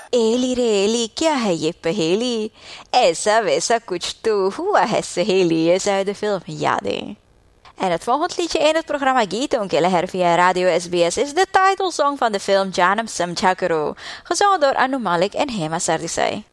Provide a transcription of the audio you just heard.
एली रे एली, क्या है ये पहेली, ऐसा वैसा कुछ तो हुआ है सहेली. Je zou de film Jade. En het volgende liedje in het programma Gietonkeller via Radio SBS is de titelsong van de film Janam Samchakuru, gezongen door Anu Malik en Hema Sardisai.